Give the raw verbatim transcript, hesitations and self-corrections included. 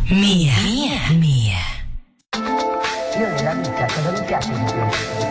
Mia. Mia. Mia. Io nella vita cosa mi piace di più?